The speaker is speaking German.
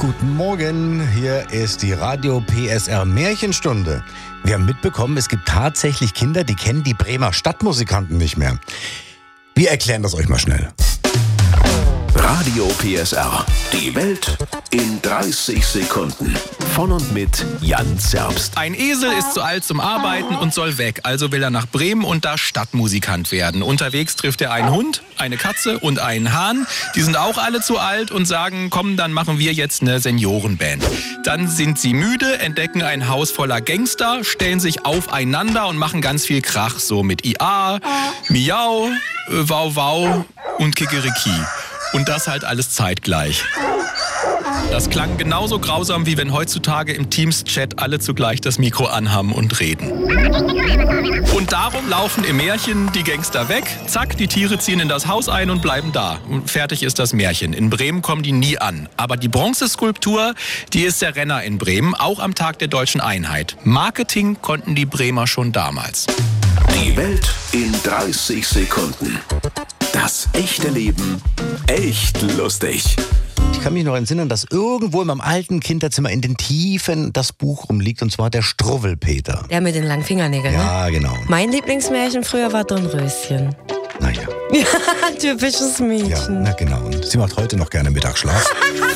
Guten Morgen, hier ist die Radio PSR Märchenstunde. Wir haben mitbekommen, es gibt tatsächlich Kinder, die kennen die Bremer Stadtmusikanten nicht mehr. Wir erklären das euch mal schnell. Radio PSR. Die Welt in 30 Sekunden. Von und mit Jan Zerbst. Ein Esel ist zu alt zum Arbeiten und soll weg. Also will er nach Bremen und da Stadtmusikant werden. Unterwegs trifft er einen Hund, eine Katze und einen Hahn. Die sind auch alle zu alt und sagen, komm, dann machen wir jetzt eine Seniorenband. Dann sind sie müde, entdecken ein Haus voller Gangster, stellen sich aufeinander und machen ganz viel Krach. So mit IA, Miau, Wow Wow und Kikeriki. Und das halt alles zeitgleich. Das klang genauso grausam, wie wenn heutzutage im Teams-Chat alle zugleich das Mikro anhaben und reden. Und darum laufen im Märchen die Gangster weg. Zack, die Tiere ziehen in das Haus ein und bleiben da. Und fertig ist das Märchen. In Bremen kommen die nie an. Aber die Bronzeskulptur, die ist der Renner in Bremen, auch am Tag der Deutschen Einheit. Marketing konnten die Bremer schon damals. Die Welt in 30 Sekunden. Das echte Leben echt lustig. Ich kann mich noch entsinnen, dass irgendwo in meinem alten Kinderzimmer in den Tiefen das Buch rumliegt, und zwar der Struwwelpeter. Der mit den langen Fingernägeln, Ja, genau. ne? Mein Lieblingsmärchen früher war Dornröschen. Naja. Ja, typisches Mädchen. Ja, na genau. Und sie macht heute noch gerne Mittagsschlaf.